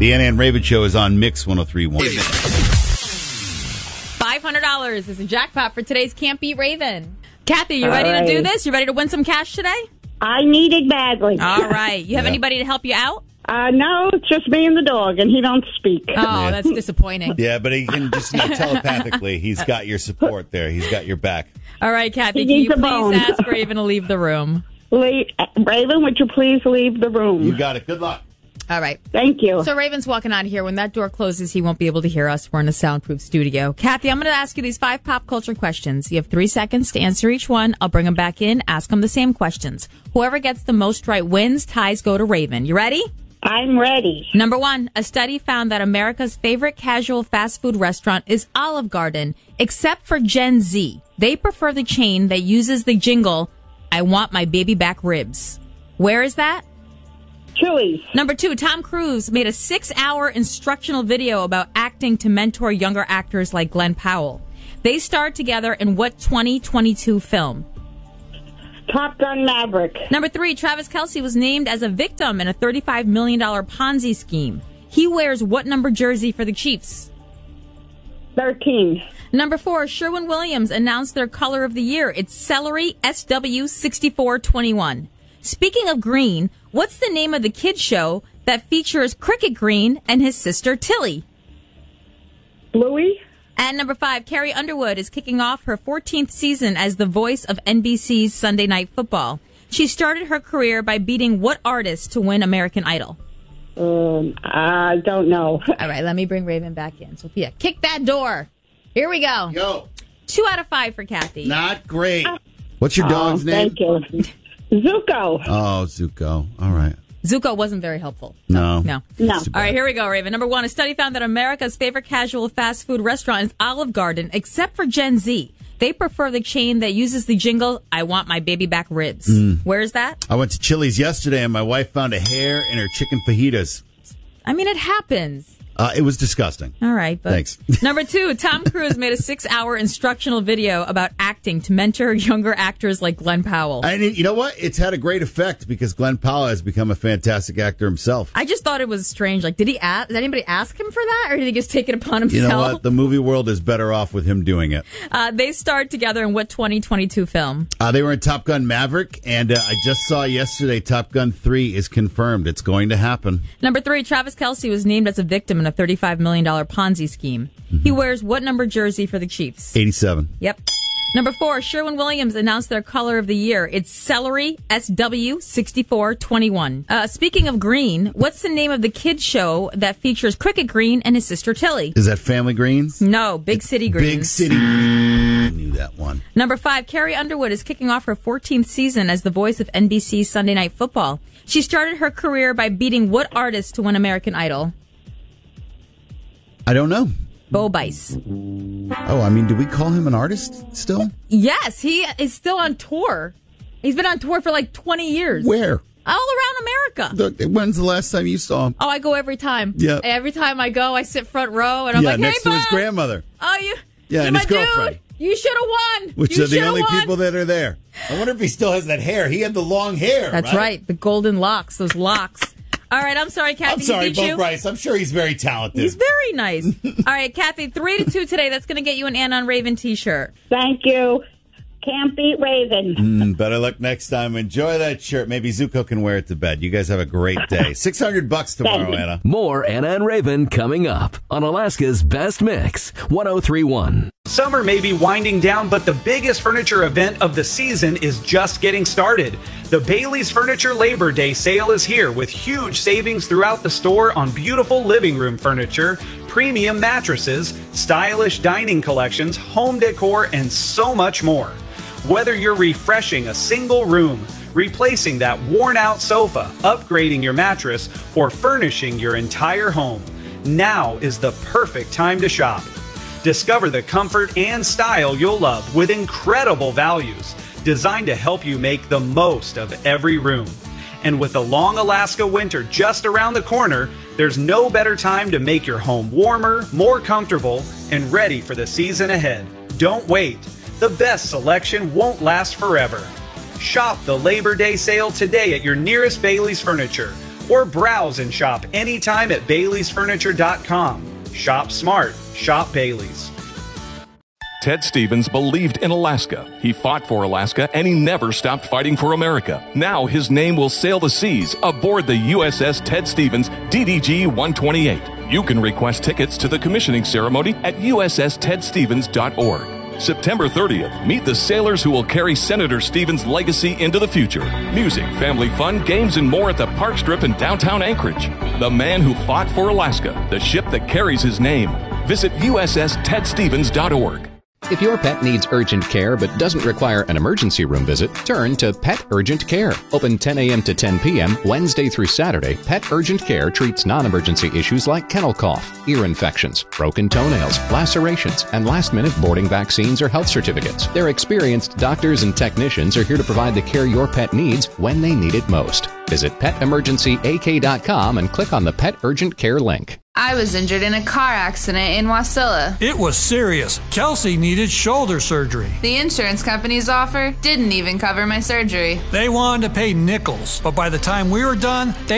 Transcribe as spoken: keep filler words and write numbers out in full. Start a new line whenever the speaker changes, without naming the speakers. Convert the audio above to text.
The Anna and Raven Show is on Mix one oh three point one.
five hundred dollars is a jackpot for today's Can't Beat Raven. Kathy, you
All
ready
right.
to do this? You ready to win some cash today?
I need it badly.
All right. You have
Yeah.
anybody to help you out?
Uh, no, it's just me and the dog, and he don't speak.
Oh, that's disappointing.
Yeah, but he can just, you know, telepathically, he's got your support there. He's got your back.
All right, Kathy,
He
can
needs
you
a
please
bone.
ask Raven to leave the room?
Le- Raven, would you please leave the room?
You got it. Good luck.
All right.
Thank you.
So Raven's walking out of here. When that door closes, he won't be able to hear us. We're in a soundproof studio. Kathy, I'm going to ask you these five pop culture questions. You have three seconds to answer each one. I'll bring them back in, ask them the same questions. Whoever gets the most right wins. Ties go to Raven. You ready?
I'm ready.
Number one, a study found that America's favorite casual fast food restaurant is Olive Garden, except for Gen Z. They prefer the chain that uses the jingle, I want my baby back ribs. Where is that?
Chili's.
Number two, Tom Cruise made a six-hour instructional video about acting to mentor younger actors like Glenn Powell. They starred together in what twenty twenty-two film?
Top Gun Maverick.
Number three, Travis Kelce was named as a victim in a thirty-five million dollars Ponzi scheme. He wears what number jersey for the Chiefs?
thirteen.
Number four, Sherwin-Williams announced their color of the year. It's celery S W sixty-four twenty-one. Speaking of green, what's the name of the kids show that features Cricket Green and his sister Tilly?
Bluey.
And number five, Carrie Underwood is kicking off her fourteenth season as the voice of N B C's Sunday Night Football. She started her career by beating what artist to win American Idol?
Um, I don't know.
All right, let me bring Raven back in. Sophia, kick that door. Here we go.
Yo.
Two out of five for Kathy.
Not great. What's your dog's
oh,
name?
Thank you. Zuko.
Oh, Zuko. All right.
Zuko wasn't very helpful.
No.
No.
No.
All right, here we go, Raven. Number one, a study found that America's favorite casual fast food restaurant is Olive Garden, except for Gen Z. They prefer the chain that uses the jingle, I want my baby back ribs.
Mm.
Where is that?
I went to Chili's yesterday, and my wife found a hair in her chicken fajitas.
I mean, it happens.
Uh, it was disgusting.
All right. But
Thanks.
Number two, Tom Cruise made a six-hour instructional video about acting to mentor younger actors like Glenn Powell.
And it- you know what? It's had a great effect because Glenn Powell has become a fantastic actor himself.
I just thought it was strange. Like, did he ask, did anybody ask him for that, or did he just take it upon himself?
You know what? The movie world is better off with him doing it.
Uh, they starred together in what twenty twenty-two film?
Uh, they were in Top Gun Maverick, and uh, I just saw yesterday Top Gun three is confirmed. It's going to happen.
Number three, Travis Kelce was named as a victim in a thirty-five million dollars Ponzi scheme. Mm-hmm. He wears what number jersey for the Chiefs?
eighty-seven.
Yep. Number four, Sherwin-Williams announced their color of the year. It's celery S W sixty-four twenty-one. Uh, speaking of green, what's the name of the kids show that features Cricket Green and his sister Tilly?
Is that Family Greens?
No, Big City Greens.
Big City Greens. I knew that one.
Number five, Carrie Underwood is kicking off her fourteenth season as the voice of N B C's Sunday Night Football. She started her career by beating what artist to win American Idol?
I don't know.
Bo Bice.
Oh, I mean, do we call him an artist still?
Yes, he is still on tour. He's been on tour for like twenty years.
Where?
All around America.
The, when's the last time you saw him?
Oh, I go every time.
Yeah.
Every time I go, I sit front row, and I'm
yeah,
like,
next
hey,
to his
Bo.
grandmother.
Oh, you.
Yeah,
you're
and
my
his girlfriend.
Dude. You should have won.
Which
you
are the
shoulda
only
won.
people that are there. I wonder if he still has that hair. He had the long hair.
That's
right.
right. The golden locks, those locks. All right, I'm sorry, Kathy.
I'm sorry,
he beat
Bo
you.
Bryce. I'm sure he's very talented.
He's very nice. All right, Kathy, three to two today. That's going to get you an Anna on Raven T-shirt.
Thank you. Can't beat Raven.
Mm, better luck next time. Enjoy that shirt. Maybe Zuko can wear it to bed. You guys have a great day. six hundred bucks tomorrow, Anna.
More Anna and Raven coming up on Alaska's Best Mix, one oh three point one.
Summer may be winding down, but the biggest furniture event of the season is just getting started. The Bailey's Furniture Labor Day sale is here with huge savings throughout the store on beautiful living room furniture, premium mattresses, stylish dining collections, home decor, and so much more. Whether you're refreshing a single room, replacing that worn-out sofa, upgrading your mattress, or furnishing your entire home, now is the perfect time to shop. Discover the comfort and style you'll love with incredible values designed to help you make the most of every room. And with the long Alaska winter just around the corner, there's no better time to make your home warmer, more comfortable, and ready for the season ahead. Don't wait. The best selection won't last forever. Shop the Labor Day sale today at your nearest Bailey's Furniture or browse and shop anytime at Baileys Furniture dot com. Shop smart. Shop Baileys.
Ted Stevens believed in Alaska. He fought for Alaska, and he never stopped fighting for America. Now his name will sail the seas aboard the U S S Ted Stevens D D G one twenty-eight. You can request tickets to the commissioning ceremony at U S S ted stevens dot org. September thirtieth, meet the sailors who will carry Senator Stevens' legacy into the future. Music, family fun, games, and more at the Park Strip in downtown Anchorage. The man who fought for Alaska, the ship that carries his name. Visit U S S ted stevens dot org.
If your pet needs urgent care but doesn't require an emergency room visit, turn to Pet Urgent Care. Open ten a.m. to ten p.m. Wednesday through Saturday, Pet Urgent Care treats non-emergency issues like kennel cough, ear infections, broken toenails, lacerations, and last-minute boarding vaccines or health certificates. Their experienced doctors and technicians are here to provide the care your pet needs when they need it most. Visit pet emergency a k dot com and click on the Pet Urgent Care link.
I was injured in a car accident in Wasilla.
It was serious. Kelsey needed shoulder surgery.
The insurance company's offer didn't even cover my surgery.
They wanted to pay nickels, but by the time we were done, they